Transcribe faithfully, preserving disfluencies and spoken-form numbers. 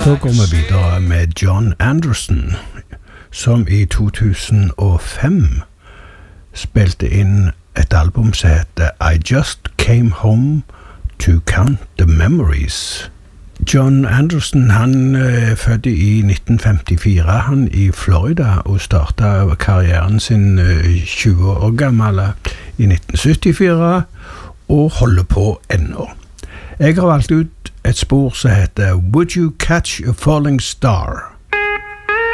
Da går vi videre med Jon Anderson, som i to tusen og fem spilte inn et album som heter I Just Came Home to Count the Memories. Jon Anderson, han er født i nitten femtifire, han i Florida, og startet karrieren sin tjue år gammel i nitten syttifire, og holder på ennå. Jeg har valgt ut et spor som heter Would You Catch a Falling Star?